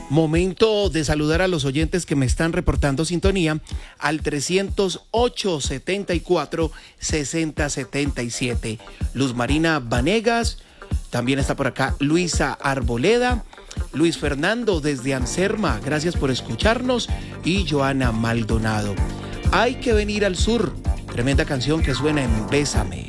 Momento de saludar a los oyentes que me están reportando sintonía al 308-74-6077. Luz Marina Vanegas, también está por acá Luisa Arboleda, Luis Fernando desde Anserma, gracias por escucharnos, y Joana Maldonado. Hay que venir al sur, tremenda canción que suena en Bésame.